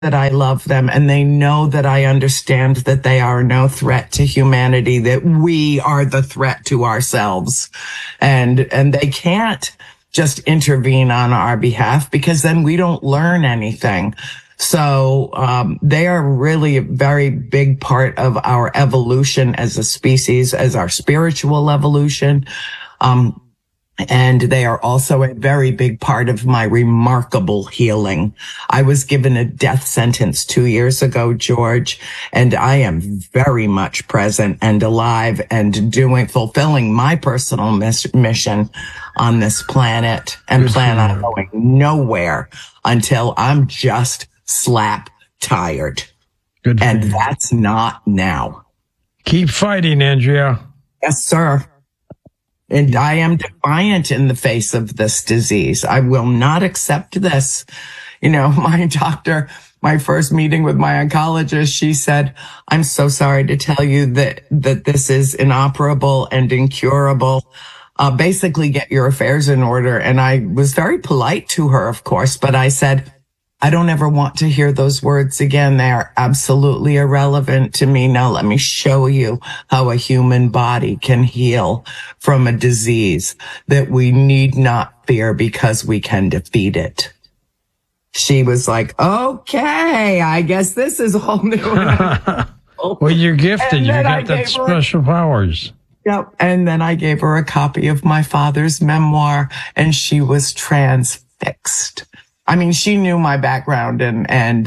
that I love them, and they know that I understand that they are no threat to humanity, that we are the threat to ourselves. And they can't just intervene on our behalf, because then we don't learn anything. So they are really a very big part of our evolution as a species, as our spiritual evolution. And they are also a very big part of my remarkable healing. I was given a death sentence 2 years ago, George, and I am very much present and alive and fulfilling my personal mission on this planet, and plan on going nowhere until I'm just slap tired. And that's not now. Keep fighting, Andrea. Yes, sir. And I am defiant in the face of this disease. I will not accept this. You know, my doctor, my first meeting with my oncologist, she said, I'm so sorry to tell you that this is inoperable and incurable. Basically get your affairs in order. And I was very polite to her, of course, but I said, I don't ever want to hear those words again. They are absolutely irrelevant to me. Now let me show you how a human body can heal from a disease that we need not fear, because we can defeat it. She was like, okay, I guess this is all new. Well, you're gifted. You got that special powers. Yep. And then I gave her a copy of my father's memoir, and she was transfixed. I mean, she knew my background and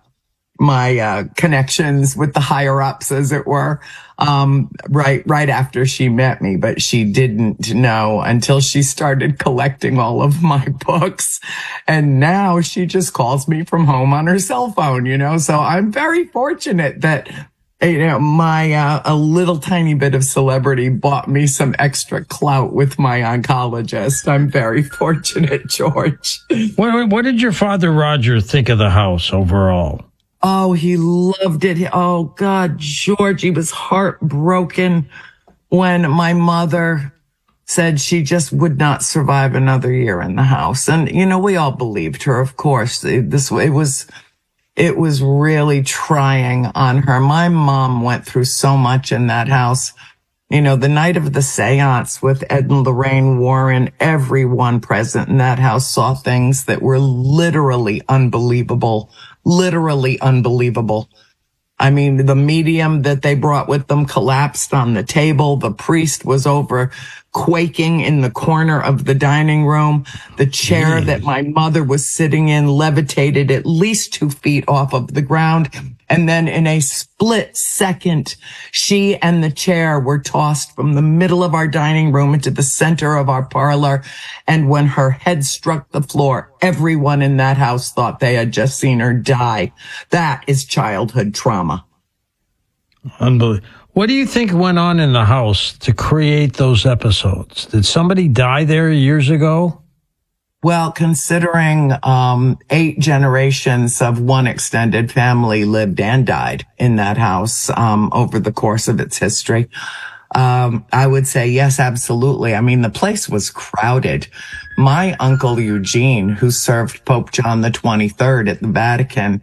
my connections with the higher ups, as it were, right after she met me. But she didn't know until she started collecting all of my books. And now she just calls me from home on her cell phone, you know. So I'm very fortunate that, you know, my a little tiny bit of celebrity bought me some extra clout with my oncologist. I'm very fortunate, George. What did your father, Roger, think of the house overall? Oh, he loved it. Oh, God, George, he was heartbroken when my mother said she just would not survive another year in the house. And, you know, we all believed her, of course. It was really trying on her. My mom went through so much in that house. You know, the night of the seance with Ed and Lorraine Warren, everyone present in that house saw things that were literally unbelievable. Literally unbelievable. I mean, the medium that they brought with them collapsed on the table. The priest was over quaking in the corner of the dining room. The chair that my mother was sitting in levitated at least 2 feet off of the ground. And then in a split second, she and the chair were tossed from the middle of our dining room into the center of our parlor. And when her head struck the floor, everyone in that house thought they had just seen her die. That is childhood trauma. Unbelievable. What do you think went on in the house to create those episodes? Did somebody die there years ago? Well, considering 8 generations of one extended family lived and died in that house over the course of its history, I would say yes, absolutely. I mean, the place was crowded. My uncle Eugene, who served Pope John the 23rd at the Vatican,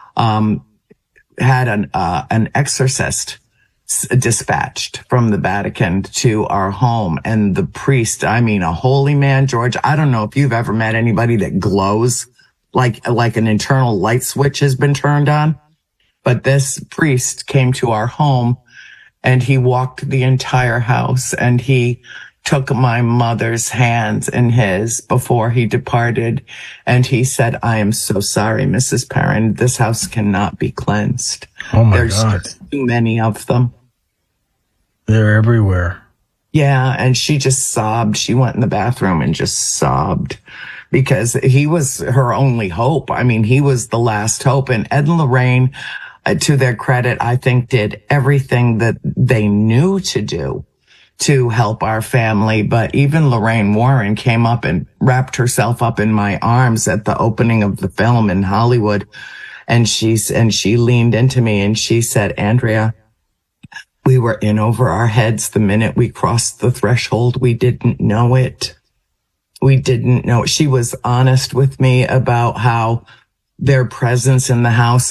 had an exorcist dispatched from the Vatican to our home. And the priest, I mean, a holy man, George, I don't know if you've ever met anybody that glows like an internal light switch has been turned on. But this priest came to our home and he walked the entire house and he took my mother's hands in his before he departed. And he said, I am so sorry, Mrs. Perrin. This house cannot be cleansed. Oh my There's God. just too many of them. They're everywhere. Yeah. And she just sobbed. She went in the bathroom and just sobbed because he was her only hope. I mean, he was the last hope. And Ed and Lorraine, to their credit, I think did everything that they knew to do to help our family. But even Lorraine Warren came up and wrapped herself up in my arms at the opening of the film in Hollywood. And she leaned into me and she said, Andrea, we were in over our heads the minute we crossed the threshold. We didn't know it. We didn't know. She was honest with me about how their presence in the house